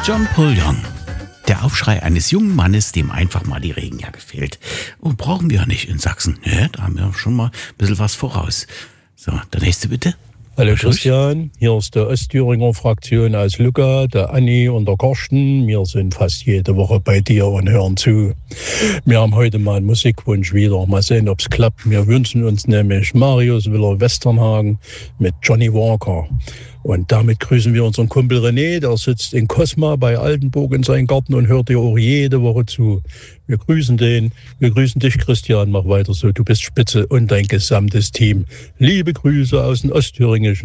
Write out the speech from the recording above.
John Paul Young. Der Aufschrei eines jungen Mannes, dem einfach mal die Regenjacke fehlt. Und brauchen wir ja nicht in Sachsen. Ne, da haben wir schon mal ein bisschen was voraus. So, der nächste bitte. Hallo Christian, hier ist der Ostthüringer Fraktion aus Lucca, der Anni und der Karsten. Wir sind fast jede Woche bei dir und hören zu. Wir haben heute mal einen Musikwunsch wieder. Mal sehen, ob es klappt. Wir wünschen uns nämlich Marius Willer-Westernhagen mit Johnny Walker. Und damit grüßen wir unseren Kumpel René, der sitzt in Cosma bei Altenburg in seinem Garten und hört dir auch jede Woche zu. Wir grüßen den, wir grüßen dich Christian, mach weiter so, du bist spitze und dein gesamtes Team. Liebe Grüße aus dem Ostthüringischen.